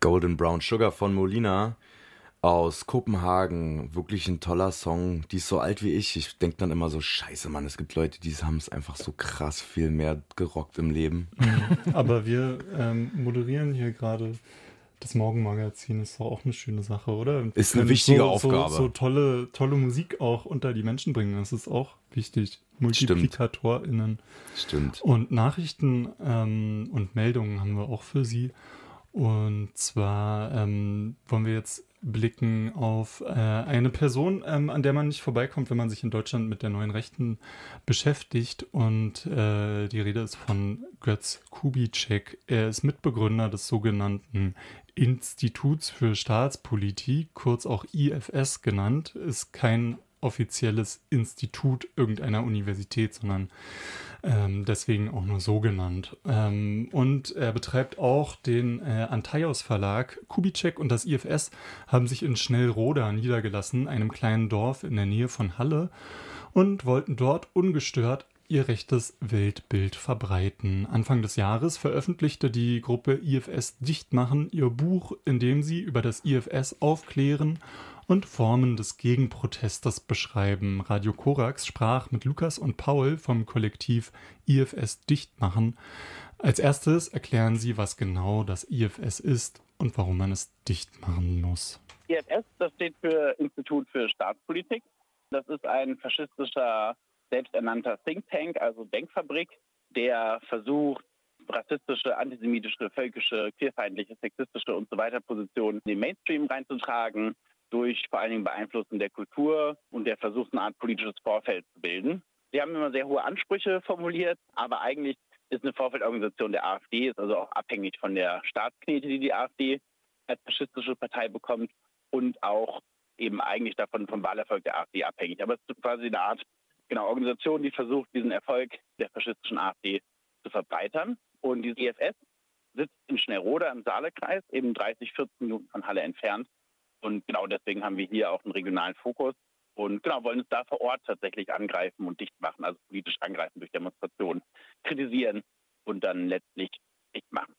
Golden Brown Sugar von Molina aus Kopenhagen. Wirklich ein toller Song. Die ist so alt wie ich. Ich denke dann immer so, scheiße, Mann, es gibt Leute, die haben es einfach so krass viel mehr gerockt im Leben. Aber wir moderieren hier gerade das Morgenmagazin. Ist doch auch eine schöne Sache, oder? Wir Ist eine können wichtige Aufgabe. So tolle Musik auch unter die Menschen bringen. Das ist auch wichtig. MultiplikatorInnen. Stimmt. Und Nachrichten und Meldungen haben wir auch für Sie. Und zwar wollen wir jetzt blicken auf eine Person, an der man nicht vorbeikommt, wenn man sich in Deutschland mit der neuen Rechten beschäftigt. Und die Rede ist von Götz Kubitschek. Er ist Mitbegründer des sogenannten Instituts für Staatspolitik, kurz auch IFS genannt. Ist kein offizielles Institut irgendeiner Universität, sondern deswegen auch nur so genannt. Und er betreibt auch den Antaios Verlag. Kubitschek und das IFS haben sich in Schnellroda niedergelassen, einem kleinen Dorf in der Nähe von Halle, und wollten dort ungestört ihr rechtes Weltbild verbreiten. Anfang des Jahres veröffentlichte die Gruppe IFS Dichtmachen ihr Buch, in dem sie über das IFS aufklären und Formen des Gegenprotestes beschreiben. Radio Korax sprach mit Lukas und Paul vom Kollektiv IFS Dichtmachen. Als erstes erklären sie, was genau das IFS ist und warum man es dicht machen muss. IFS, das steht für Institut für Staatspolitik. Das ist ein faschistischer, selbsternannter Think Tank, also Denkfabrik, der versucht, rassistische, antisemitische, völkische, queerfeindliche, sexistische und so weiter Positionen in den Mainstream reinzutragen, durch vor allen Dingen Beeinflussen der Kultur, und der versucht, eine Art politisches Vorfeld zu bilden. Sie haben immer sehr hohe Ansprüche formuliert, aber eigentlich ist eine Vorfeldorganisation der AfD, ist also auch abhängig von der Staatsknete, die die AfD als faschistische Partei bekommt, und auch eben eigentlich davon vom Wahlerfolg der AfD abhängig. Aber es ist quasi eine Art Organisation, die versucht, diesen Erfolg der faschistischen AfD zu verbreitern. Und die IFS sitzt in Schnellroda im Saalekreis, eben 30, 14 Minuten von Halle entfernt. Und genau deswegen haben wir hier auch einen regionalen Fokus und wollen es da vor Ort tatsächlich angreifen und dicht machen, also politisch angreifen durch Demonstrationen, kritisieren und dann letztlich dicht machen.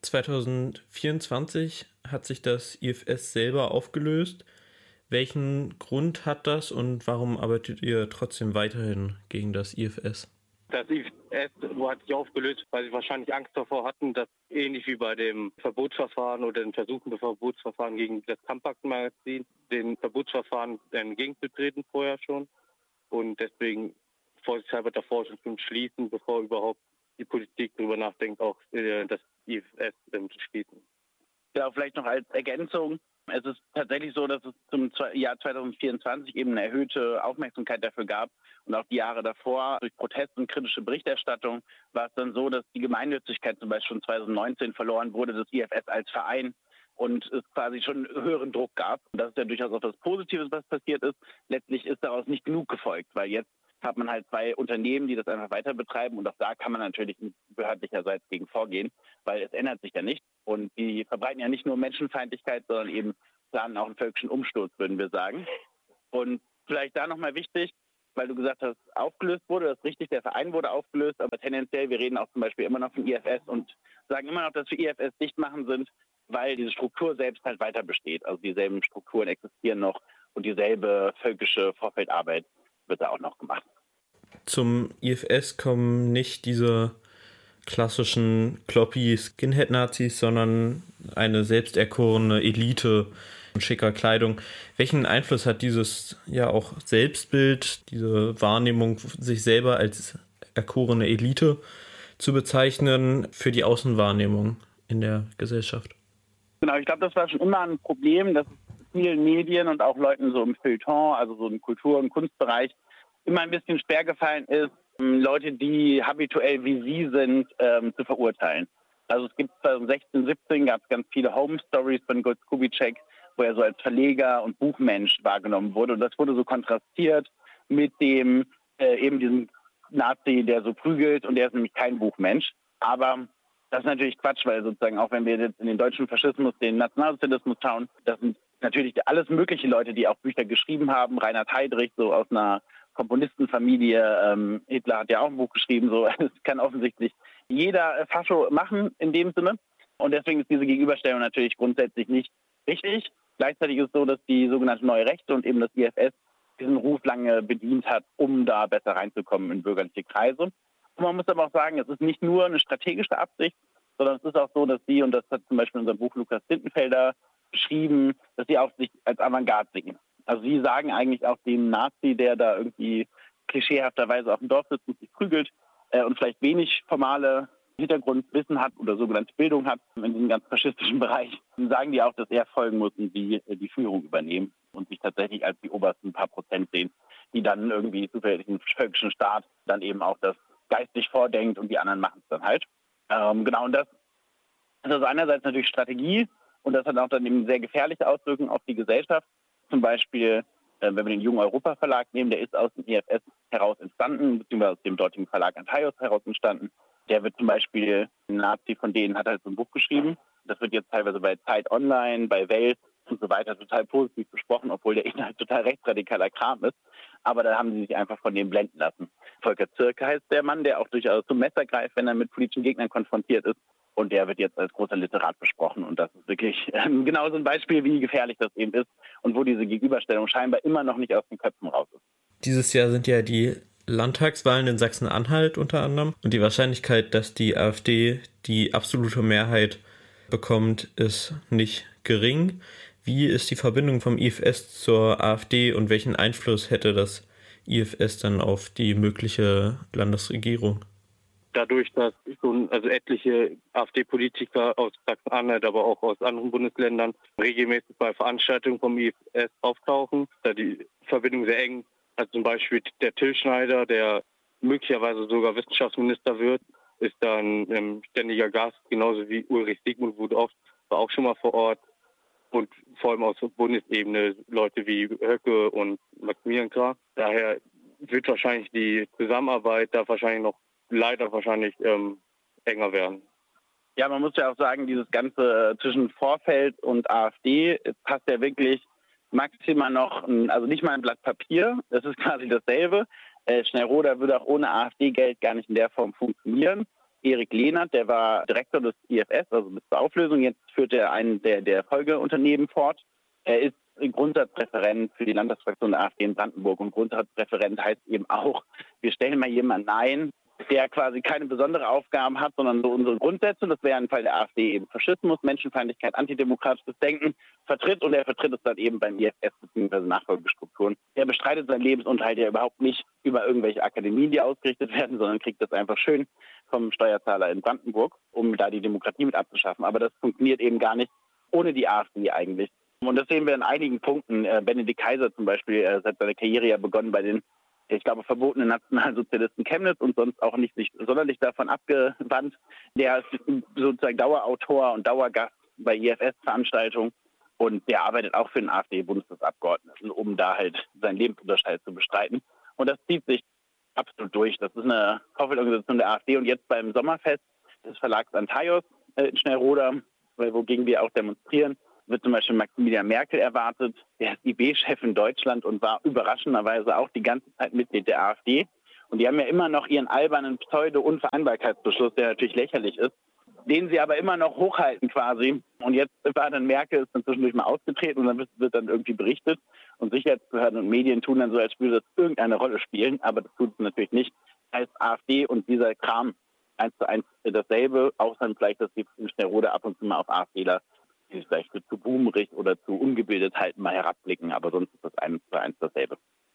2024 hat sich das IFS selber aufgelöst. Welchen Grund hat das und warum arbeitet ihr trotzdem weiterhin gegen das IFS? Das IFS hat sich aufgelöst, weil sie wahrscheinlich Angst davor hatten, dass ähnlich wie bei dem Verbotsverfahren oder den Versuchen des Verbotsverfahren gegen das Kampfaktenmagazin, den Verbotsverfahren entgegenzutreten vorher schon. Und deswegen vorsichtshalber davor schon schließen, bevor überhaupt die Politik darüber nachdenkt, auch das IFS zu schließen. Ja, vielleicht noch als Ergänzung. Es ist tatsächlich so, dass es zum Jahr 2024 eben eine erhöhte Aufmerksamkeit dafür gab. Und auch die Jahre davor, durch Protest und kritische Berichterstattung, war es dann so, dass die Gemeinnützigkeit zum Beispiel schon 2019 verloren wurde, das IFS als Verein, und es quasi schon höheren Druck gab. Und das ist ja durchaus auch was Positives, was passiert ist. Letztlich ist daraus nicht genug gefolgt, weil jetzt hat man halt 2 Unternehmen, die das einfach weiter betreiben, und auch da kann man natürlich behördlicherseits gegen vorgehen, weil es ändert sich ja nicht. Und die verbreiten ja nicht nur Menschenfeindlichkeit, sondern eben planen auch einen völkischen Umsturz, würden wir sagen. Und vielleicht da nochmal wichtig, weil du gesagt hast, aufgelöst wurde, das ist richtig, der Verein wurde aufgelöst, aber tendenziell, wir reden auch zum Beispiel immer noch von IFS und sagen immer noch, dass wir IFS dicht machen sind, weil diese Struktur selbst halt weiter besteht. Also dieselben Strukturen existieren noch und dieselbe völkische Vorfeldarbeit wird da auch noch gemacht. Zum IFS kommen nicht diese klassischen Kloppy-Skinhead-Nazis, sondern eine selbsterkorene Elite in schicker Kleidung. Welchen Einfluss hat dieses ja auch Selbstbild, diese Wahrnehmung, sich selber als erkorene Elite zu bezeichnen, für die Außenwahrnehmung in der Gesellschaft? Genau, ich glaube, das war schon immer ein Problem, dass vielen Medien und auch Leuten so im Feuilleton, also so im Kultur- und Kunstbereich, immer ein bisschen schwer gefallen ist, Leute, die habituell wie sie sind, zu verurteilen. Also es gibt 2016, 17 gab es ganz viele Home Stories von Götz Kubitschek, wo er so als Verleger und Buchmensch wahrgenommen wurde. Und das wurde so kontrastiert mit dem eben diesem Nazi, der so prügelt, und der ist nämlich kein Buchmensch. Aber das ist natürlich Quatsch, weil sozusagen auch wenn wir jetzt in den deutschen Faschismus, den Nationalsozialismus schauen, das sind natürlich alles mögliche Leute, die auch Bücher geschrieben haben. Reinhard Heydrich, so aus einer Komponistenfamilie, Hitler hat ja auch ein Buch geschrieben, so, es kann offensichtlich jeder Fascho machen in dem Sinne. Und deswegen ist diese Gegenüberstellung natürlich grundsätzlich nicht richtig. Gleichzeitig ist es so, dass die sogenannte Neue Rechte und eben das IFS diesen Ruf lange bedient hat, um da besser reinzukommen in bürgerliche Kreise. Und man muss aber auch sagen, es ist nicht nur eine strategische Absicht, sondern es ist auch so, dass sie, und das hat zum Beispiel in unserem Buch Lukas Lindenfelder beschrieben, dass sie auch sich als Avantgarde sehen. Also sie sagen eigentlich auch dem Nazi, der da irgendwie klischeehafterweise auf dem Dorf sitzt und sich prügelt und vielleicht wenig formale Hintergrundwissen hat oder sogenannte Bildung hat in diesem ganz faschistischen Bereich, sagen die auch, dass er folgen muss und sie die Führung übernehmen und sich tatsächlich als die obersten paar Prozent sehen, die dann irgendwie zufällig im völkischen Staat dann eben auch das geistig vordenkt und die anderen machen es dann halt. Genau, und das ist also einerseits natürlich Strategie und das hat auch dann eben sehr gefährliche Auswirkungen auf die Gesellschaft. Zum Beispiel, wenn wir den Jungen Europa Verlag nehmen, der ist aus dem IFS heraus entstanden, beziehungsweise aus dem dortigen Verlag Antaios heraus entstanden. Der wird zum Beispiel, ein Nazi von denen hat halt so ein Buch geschrieben. Das wird jetzt teilweise bei Zeit Online, bei Welt und so weiter total positiv besprochen, obwohl der Inhalt total rechtsradikaler Kram ist. Aber da haben sie sich einfach von dem blenden lassen. Volker Zirke heißt der Mann, der auch durchaus zum Messer greift, wenn er mit politischen Gegnern konfrontiert ist. Und der wird jetzt als großer Literat besprochen. Und das ist wirklich genau so ein Beispiel, wie gefährlich das eben ist und wo diese Gegenüberstellung scheinbar immer noch nicht aus den Köpfen raus ist. Dieses Jahr sind ja die Landtagswahlen in Sachsen-Anhalt unter anderem. Und die Wahrscheinlichkeit, dass die AfD die absolute Mehrheit bekommt, ist nicht gering. Wie ist die Verbindung vom IFS zur AfD und welchen Einfluss hätte das IFS dann auf die mögliche Landesregierung? Dadurch, dass also etliche AfD-Politiker aus Sachsen-Anhalt, aber auch aus anderen Bundesländern regelmäßig bei Veranstaltungen vom IFS auftauchen, da die Verbindung sehr eng, also zum Beispiel der Till Schneider, der möglicherweise sogar Wissenschaftsminister wird, ist dann ständiger Gast, genauso wie Ulrich Siegmund war auch schon mal vor Ort und vor allem aus der Bundesebene Leute wie Höcke und Maximilian Krah. Daher wird wahrscheinlich die Zusammenarbeit da leider wahrscheinlich enger werden. Ja, man muss ja auch sagen, dieses Ganze zwischen Vorfeld und AfD passt ja wirklich maximal noch, also nicht mal ein Blatt Papier, das ist quasi dasselbe. Schnellroda würde auch ohne AfD-Geld gar nicht in der Form funktionieren. Erik Lehnert, der war Direktor des IFS, also bis zur Auflösung, jetzt führt er einen der Folgeunternehmen fort. Er ist Grundsatzreferent für die Landtagsfraktion der AfD in Brandenburg und Grundsatzreferent heißt eben auch, wir stellen mal jemanden ein, der quasi keine besondere Aufgaben hat, sondern so unsere Grundsätze, das wäre im Fall der AfD eben Faschismus, Menschenfeindlichkeit, antidemokratisches Denken, vertritt und er vertritt es dann eben beim IFS bzw. Nachfolgestrukturen. Er bestreitet seinen Lebensunterhalt ja überhaupt nicht über irgendwelche Akademien, die ausgerichtet werden, sondern kriegt das einfach schön vom Steuerzahler in Brandenburg, um da die Demokratie mit abzuschaffen. Aber das funktioniert eben gar nicht ohne die AfD eigentlich. Und das sehen wir in einigen Punkten. Benedikt Kaiser zum Beispiel hat seine Karriere ja begonnen bei den verbotenen Nationalsozialisten Chemnitz und sonst auch nicht sich sonderlich davon abgewandt. Der ist sozusagen Dauerautor und Dauergast bei IFS-Veranstaltungen und der arbeitet auch für den AfD-Bundestagsabgeordneten, um da halt seinen Lebensunterhalt zu bestreiten. Und das zieht sich absolut durch. Das ist eine Vorfeldorganisation der AfD und jetzt beim Sommerfest des Verlags Antaios in Schnellroda, wogegen wir auch demonstrieren, wird zum Beispiel Maximilian Merkel erwartet. Der ist IB-Chef in Deutschland und war überraschenderweise auch die ganze Zeit Mitglied der AfD. Und die haben ja immer noch ihren albernen Pseudo-Unvereinbarkeitsbeschluss, der natürlich lächerlich ist, den sie aber immer noch hochhalten quasi. Und jetzt war dann Merkel, ist dann zwischendurch mal ausgetreten und dann wird dann irgendwie berichtet. Und Sicherheitsbehörden und Medien tun dann so, als würde das irgendeine Rolle spielen, aber das tut es natürlich nicht. Das heißt, AfD und dieser Kram 1:1 dasselbe, außer vielleicht, dass die in Schnellroda ab und zu mal auf AfDler, die sich vielleicht zu boomerig oder zu ungebildet halten, mal herabblicken, aber sonst ist das 1:1 dasselbe.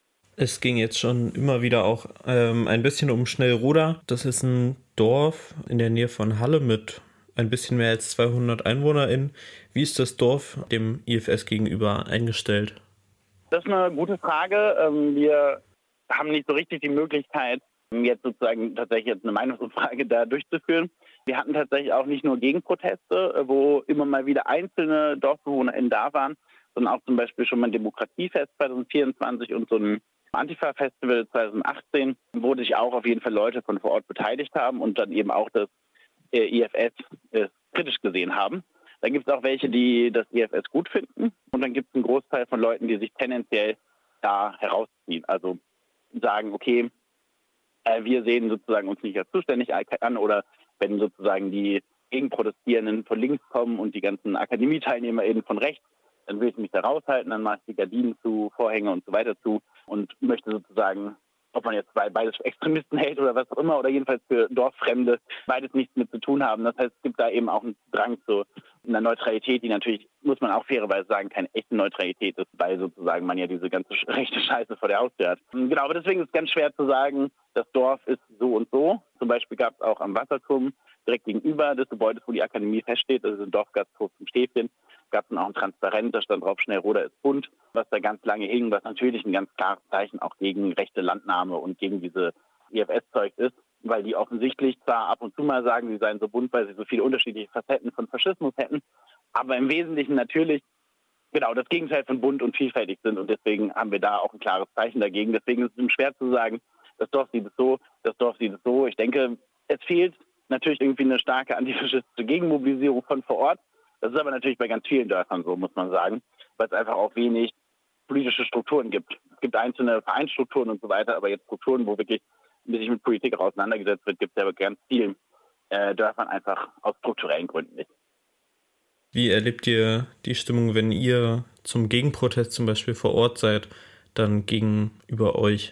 Es ging jetzt schon immer wieder auch ein bisschen um Schnellroda. Das ist ein Dorf in der Nähe von Halle mit ein bisschen mehr als 200 EinwohnerInnen. Wie ist das Dorf dem IFS gegenüber eingestellt? Das ist eine gute Frage. Wir haben nicht so richtig die Möglichkeit, jetzt sozusagen tatsächlich jetzt eine Meinungsumfrage da durchzuführen. Wir hatten tatsächlich auch nicht nur Gegenproteste, wo immer mal wieder einzelne DorfbewohnerInnen da waren, sondern auch zum Beispiel schon mal ein Demokratiefest 2024 und so ein Antifa-Festival 2018, wo sich auch auf jeden Fall Leute von vor Ort beteiligt haben und dann eben auch das IFS kritisch gesehen haben. Dann gibt es auch welche, die das IFS gut finden und dann gibt es einen Großteil von Leuten, die sich tendenziell da herausziehen. Also sagen, okay, wir sehen sozusagen uns nicht als zuständig an oder wenn sozusagen die Gegenprotestierenden von links kommen und die ganzen Akademieteilnehmer eben von rechts, dann will ich mich da raushalten, dann mache ich die Gardinen zu, Vorhänge und so weiter zu und möchte sozusagen, ob man jetzt beides für Extremisten hält oder was auch immer, oder jedenfalls für Dorffremde, beides nichts mit zu tun haben. Das heißt, es gibt da eben auch einen Drang zu einer Neutralität, die natürlich, muss man auch fairerweise sagen, keine echte Neutralität ist, weil sozusagen man ja diese ganze rechte Scheiße vor der Haustür hat. Genau, aber deswegen ist es ganz schwer zu sagen, das Dorf ist so und so. Zum Beispiel gab es auch am Wasserturm direkt gegenüber des Gebäudes, wo die Akademie feststeht, das ist ein Dorfgasthof zum Stäbchen, gab es dann auch ein Transparent, da stand drauf Schnellroda ist bunt, was da ganz lange hing, was natürlich ein ganz klares Zeichen auch gegen rechte Landnahme und gegen diese IFS-Zeug ist, weil die offensichtlich zwar ab und zu mal sagen, sie seien so bunt, weil sie so viele unterschiedliche Facetten von Faschismus hätten, aber im Wesentlichen natürlich genau das Gegenteil von bunt und vielfältig sind und deswegen haben wir da auch ein klares Zeichen dagegen. Deswegen ist es schwer zu sagen, das Dorf sieht es so, das Dorf sieht es so. Ich denke, es fehlt natürlich irgendwie eine starke antifaschistische Gegenmobilisierung von vor Ort. Das ist aber natürlich bei ganz vielen Dörfern so, muss man sagen, weil es einfach auch wenig politische Strukturen gibt. Es gibt einzelne Vereinsstrukturen und so weiter, aber jetzt Strukturen, wo wirklich sich mit Politik auch auseinandergesetzt wird, gibt es ja bei ganz vielen Dörfern einfach aus strukturellen Gründen nicht. Wie erlebt ihr die Stimmung, wenn ihr zum Gegenprotest zum Beispiel vor Ort seid, dann gegenüber euch?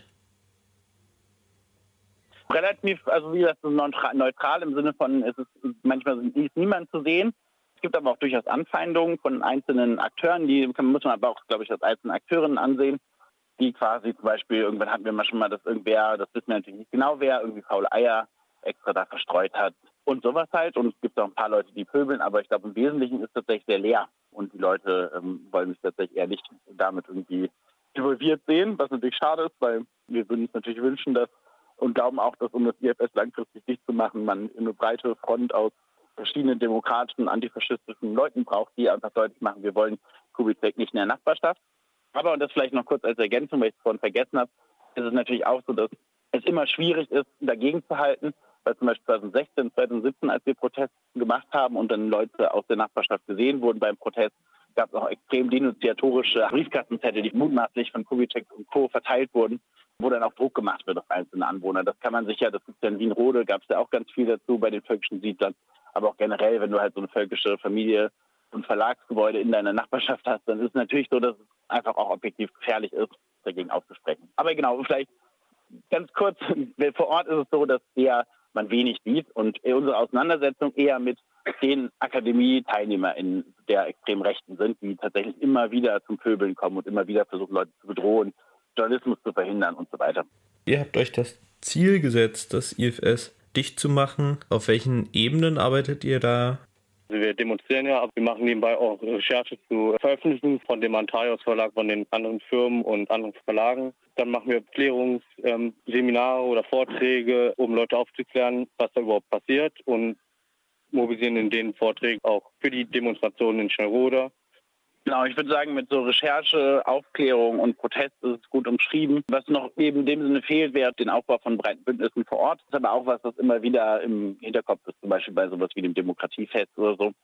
Relativ, also wie gesagt, so neutral im Sinne von, es ist manchmal ist niemand zu sehen. Es gibt aber auch durchaus Anfeindungen von einzelnen Akteuren, die muss man aber auch, glaube ich, als einzelne Akteurinnen ansehen, die quasi zum Beispiel, irgendwann hatten wir mal schon mal, dass irgendwer, das wissen wir natürlich nicht genau wer, irgendwie faule Eier extra da verstreut hat und sowas halt. Und es gibt auch ein paar Leute, die pöbeln, aber ich glaube, im Wesentlichen ist es tatsächlich sehr leer und die Leute wollen sich tatsächlich eher nicht damit irgendwie involviert sehen, was natürlich schade ist, weil wir würden uns natürlich wünschen, dass und glauben auch, dass um das IFS langfristig dicht zu machen, man eine breite Front aus verschiedenen demokratischen, antifaschistischen Leuten braucht, die einfach deutlich machen, wir wollen Kubitschek nicht in der Nachbarschaft. Aber, und das vielleicht noch kurz als Ergänzung, weil ich es vorhin vergessen habe, ist es natürlich auch so, dass es immer schwierig ist, dagegen zu halten, weil zum Beispiel 2016, 2017, als wir Protest gemacht haben und dann Leute aus der Nachbarschaft gesehen wurden beim Protest, gab es auch extrem denunziatorische Briefkastenzettel, die mutmaßlich von Kubitschek und Co. verteilt wurden, wo dann auch Druck gemacht wird auf einzelne Anwohner. Das kann man sicher, das gibt es ja in Wienrode, gab es ja auch ganz viel dazu bei den völkischen Siedlern. Aber auch generell, wenn du halt so eine völkische Familie und Verlagsgebäude in deiner Nachbarschaft hast, dann ist es natürlich so, dass es einfach auch objektiv gefährlich ist, dagegen auszusprechen. Aber genau, vielleicht ganz kurz, vor Ort ist es so, dass eher man wenig sieht und unsere Auseinandersetzung eher mit den Akademie-TeilnehmerInnen der extrem Rechten sind, die tatsächlich immer wieder zum Pöbeln kommen und immer wieder versuchen, Leute zu bedrohen, Journalismus zu verhindern und so weiter. Ihr habt euch das Ziel gesetzt, das IFS dicht zu machen. Auf welchen Ebenen arbeitet ihr da? Also wir demonstrieren ja, aber wir machen nebenbei auch Recherche zu Veröffentlichungen von dem Antaios Verlag, von den anderen Firmen und anderen Verlagen. Dann machen wir Klärungsseminare oder Vorträge, um Leute aufzuklären, was da überhaupt passiert und mobilisieren in den Vorträgen auch für die Demonstrationen in Schnellroda. Genau, ich würde sagen, mit so Recherche, Aufklärung und Protest ist es gut umschrieben. Was noch eben in dem Sinne fehlt, wäre den Aufbau von breiten Bündnissen vor Ort. Das ist aber auch was immer wieder im Hinterkopf ist, zum Beispiel bei sowas wie dem Demokratiefest oder so.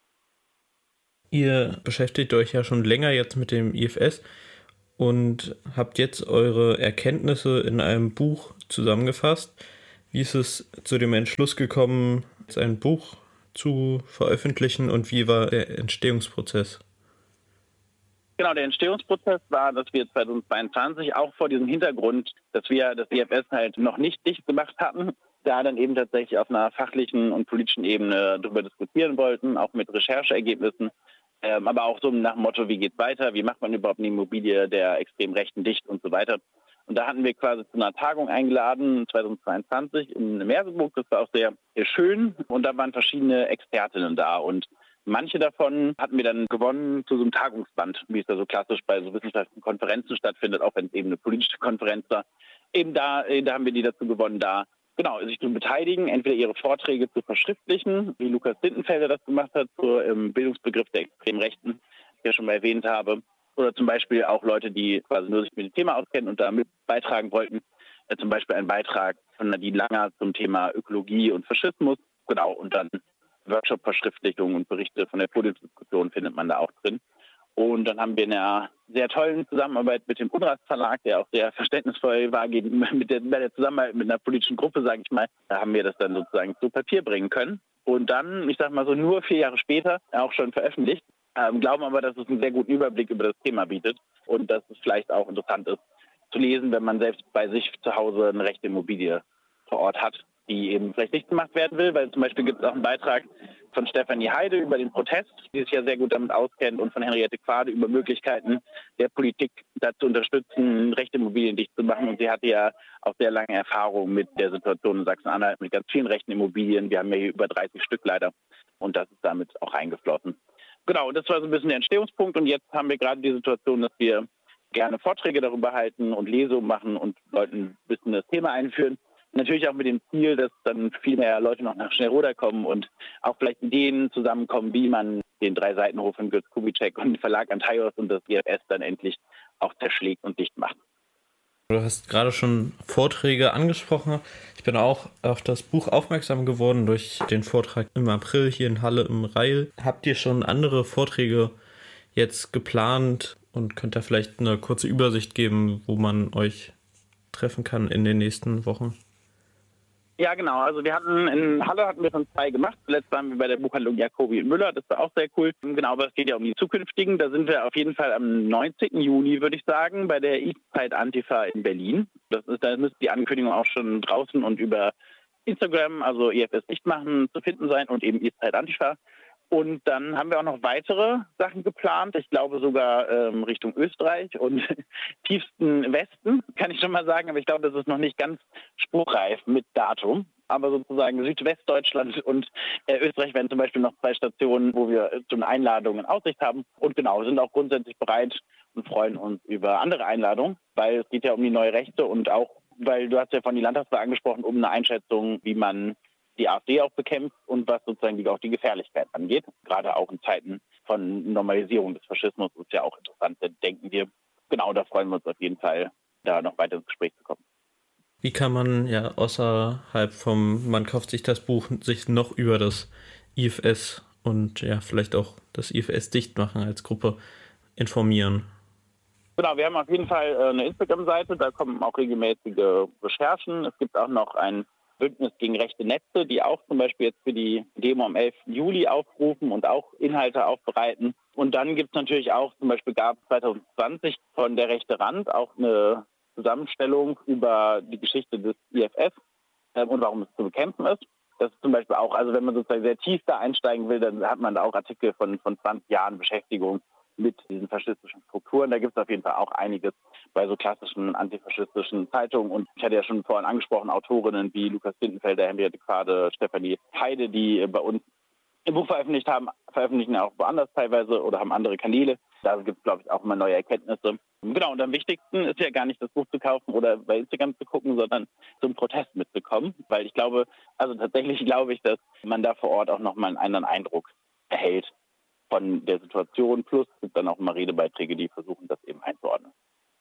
Ihr beschäftigt euch ja schon länger jetzt mit dem IFS und habt jetzt eure Erkenntnisse in einem Buch zusammengefasst. Wie ist es zu dem Entschluss gekommen, ein Buch zu veröffentlichen und wie war der Entstehungsprozess? Genau, der Entstehungsprozess war, dass wir 2022 auch vor diesem Hintergrund, dass wir das IFS halt noch nicht dicht gemacht hatten, da dann eben tatsächlich auf einer fachlichen und politischen Ebene darüber diskutieren wollten, auch mit Rechercheergebnissen, aber auch so nach dem Motto, wie geht's weiter, wie macht man überhaupt eine Immobilie der extrem Rechten dicht und so weiter. Und da hatten wir quasi zu einer Tagung eingeladen, 2022 in Merseburg, das war auch sehr, sehr schön und da waren verschiedene Expertinnen da und manche davon hatten wir dann gewonnen zu so einem Tagungsband, wie es da so klassisch bei so wissenschaftlichen Konferenzen stattfindet, auch wenn es eben eine politische Konferenz war. Eben da haben wir die dazu gewonnen, da genau sich zu beteiligen, entweder ihre Vorträge zu verschriftlichen, wie Lukas Dintenfelder das gemacht hat, zur Bildungsbegriff der extremen Rechten, den ich ja schon mal erwähnt habe, oder zum Beispiel auch Leute, die quasi nur sich mit dem Thema auskennen und da mit beitragen wollten. Zum Beispiel ein Beitrag von Nadine Langer zum Thema Ökologie und Faschismus, genau, und dann Workshop-Verschriftlichungen und Berichte von der Podiumsdiskussion findet man da auch drin. Und dann haben wir in einer sehr tollen Zusammenarbeit mit dem Unrast Verlag, der auch sehr verständnisvoll war bei der Zusammenarbeit mit einer politischen Gruppe, sage ich mal, da haben wir das dann sozusagen zu Papier bringen können. Und dann, ich sag mal so, nur 4 Jahre später auch schon veröffentlicht, glauben aber, dass es einen sehr guten Überblick über das Thema bietet und dass es vielleicht auch interessant ist zu lesen, wenn man selbst bei sich zu Hause eine rechte Immobilie vor Ort hat, die eben vielleicht nicht gemacht werden will, weil zum Beispiel gibt es auch einen Beitrag von Stefanie Heide über den Protest, die sich ja sehr gut damit auskennt, und von Henriette Quade über Möglichkeiten der Politik dazu unterstützen, rechte Immobilien dicht zu machen. Und sie hatte ja auch sehr lange Erfahrung mit der Situation in Sachsen-Anhalt mit ganz vielen rechten Immobilien. Wir haben ja hier über 30 Stück leider und das ist damit auch eingeflossen. Genau, das war so ein bisschen der Entstehungspunkt und jetzt haben wir gerade die Situation, dass wir gerne Vorträge darüber halten und Lesungen machen und Leuten ein bisschen das Thema einführen. Natürlich auch mit dem Ziel, dass dann viel mehr Leute noch nach Schnellroda kommen und auch vielleicht Ideen zusammenkommen, wie man den 3-Seitenhof von Götz Kubitschek und den Verlag Antaios und das IFS dann endlich auch zerschlägt und dicht macht. Du hast gerade schon Vorträge angesprochen. Ich bin auch auf das Buch aufmerksam geworden durch den Vortrag im April hier in Halle im Reil. Habt ihr schon andere Vorträge jetzt geplant und könnt da vielleicht eine kurze Übersicht geben, wo man euch treffen kann in den nächsten Wochen? Ja, genau. Also in Halle hatten wir schon 2 gemacht. Zuletzt waren wir bei der Buchhandlung Jacobi und Müller. Das war auch sehr cool. Genau, aber es geht ja um die zukünftigen. Da sind wir auf jeden Fall am 19. Juni, würde ich sagen, bei der Eastside Antifa in Berlin. Da müsste die Ankündigung auch schon draußen und über Instagram, also IFS nicht machen, zu finden sein und eben Eastside Antifa. Und dann haben wir auch noch weitere Sachen geplant. Ich glaube sogar Richtung Österreich und tiefsten Westen, kann ich schon mal sagen. Aber ich glaube, das ist noch nicht ganz spruchreif mit Datum. Aber sozusagen Südwestdeutschland und Österreich werden zum Beispiel noch 2 Stationen, wo wir schon Einladungen in Aussicht haben. Und genau, sind auch grundsätzlich bereit und freuen uns über andere Einladungen, weil es geht ja um die neue Rechte und auch, weil du hast ja von die Landtagswahl angesprochen, um eine Einschätzung, wie man die AfD auch bekämpft und was sozusagen auch die Gefährlichkeit angeht. Gerade auch in Zeiten von Normalisierung des Faschismus ist ja auch interessant, denken wir. Genau, da freuen wir uns auf jeden Fall, da noch weiter ins Gespräch zu kommen. Wie kann man ja außerhalb man kauft sich das Buch, sich noch über das IFS und ja vielleicht auch das IFS dicht machen als Gruppe informieren? Genau, wir haben auf jeden Fall eine Instagram-Seite, da kommen auch regelmäßige Recherchen. Es gibt auch noch ein Bündnis gegen rechte Netze, die auch zum Beispiel jetzt für die Demo am 11. Juli aufrufen und auch Inhalte aufbereiten. Und dann gibt es natürlich auch, zum Beispiel gab es 2020 von der Rechte Rand auch eine Zusammenstellung über die Geschichte des IFS und warum es zu bekämpfen ist. Das ist zum Beispiel auch, also wenn man sozusagen sehr tief da einsteigen will, dann hat man da auch Artikel von 20 Jahren Beschäftigung mit diesen faschistischen Strukturen. Da gibt es auf jeden Fall auch einiges bei so klassischen antifaschistischen Zeitungen. Und ich hatte ja schon vorhin angesprochen, Autorinnen wie Lukas Lindenfelder, Henriette Quade, Stefanie Heide, die bei uns im Buch veröffentlicht haben, veröffentlichen auch woanders teilweise oder haben andere Kanäle. Da gibt es, glaube ich, auch immer neue Erkenntnisse. Genau, und am wichtigsten ist ja gar nicht das Buch zu kaufen oder bei Instagram zu gucken, sondern zum Protest mitzukommen. Weil ich glaube, tatsächlich glaube ich, dass man da vor Ort auch nochmal einen anderen Eindruck erhält von der Situation. Plus es gibt dann auch immer Redebeiträge, die versuchen, das eben einzuordnen.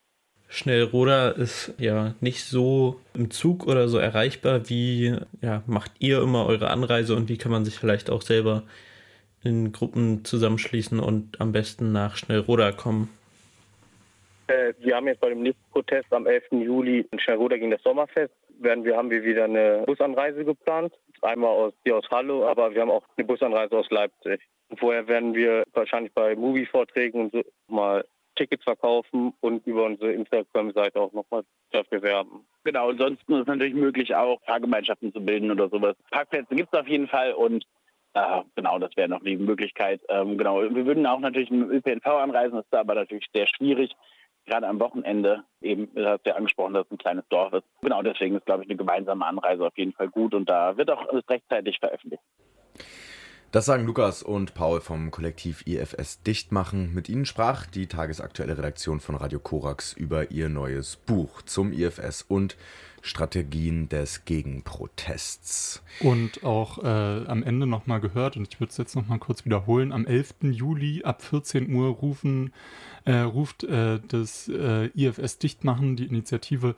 Schnellroda ist ja nicht so im Zug oder so erreichbar. Wie macht ihr immer eure Anreise und wie kann man sich vielleicht auch selber in Gruppen zusammenschließen und am besten nach Schnellroda kommen? Wir haben jetzt bei dem nächsten Protest am 11. Juli in Schnellroda gegen das Sommerfest. Haben wir wieder eine Busanreise geplant. Einmal aus Halle, aber wir haben auch eine Busanreise aus Leipzig. Und vorher werden wir wahrscheinlich bei Movie-Vorträgen und so mal Tickets verkaufen und über unsere Instagram-Seite auch nochmal dafür werben. Genau, ansonsten ist es natürlich möglich, auch Fahrgemeinschaften zu bilden oder sowas. Parkplätze gibt es auf jeden Fall und genau, das wäre noch die Möglichkeit. Genau, wir würden auch natürlich mit dem ÖPNV anreisen, das ist aber natürlich sehr schwierig. Gerade am Wochenende, eben, du hast ja angesprochen, dass es ein kleines Dorf ist. Genau, deswegen ist, glaube ich, eine gemeinsame Anreise auf jeden Fall gut und da wird auch alles rechtzeitig veröffentlicht. Das sagen Lukas und Paul vom Kollektiv IFS dicht machen. Mit ihnen sprach die tagesaktuelle Redaktion von Radio Korax über ihr neues Buch zum IFS und Strategien des Gegenprotests. Und auch am Ende nochmal gehört, und ich würde es jetzt nochmal kurz wiederholen, am 11. Juli ab 14 Uhr ruft das IFS Dichtmachen, die Initiative,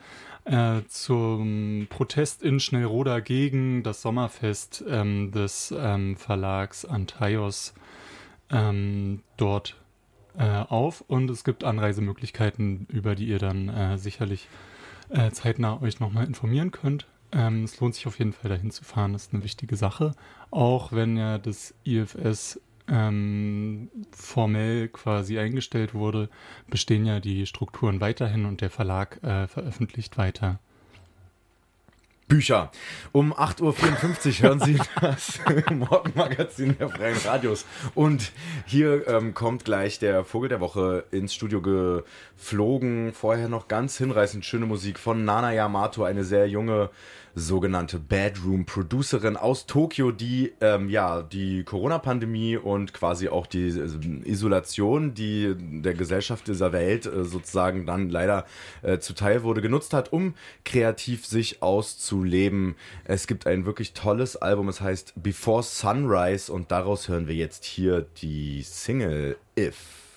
zum Protest in Schnellroda gegen das Sommerfest des Verlags Antaios dort auf und es gibt Anreisemöglichkeiten, über die ihr dann sicherlich zeitnah euch nochmal informieren könnt. Es lohnt sich auf jeden Fall dahin zu fahren, das ist eine wichtige Sache. Auch wenn ja das IFS formell quasi eingestellt wurde, bestehen ja die Strukturen weiterhin und der Verlag veröffentlicht weiter. Bücher. Um 8.54 Uhr hören Sie das Morgenmagazin der Freien Radios. Und hier kommt gleich der Vogel der Woche ins Studio geflogen. Vorher noch ganz hinreißend schöne Musik von Nana Yamato, eine sehr junge sogenannte Bedroom-Producerin aus Tokio, die die Corona-Pandemie und quasi auch die Isolation, die der Gesellschaft dieser Welt sozusagen dann leider zuteil wurde, genutzt hat, um kreativ sich auszuleben. Es gibt ein wirklich tolles Album, es heißt Before Sunrise und daraus hören wir jetzt hier die Single If.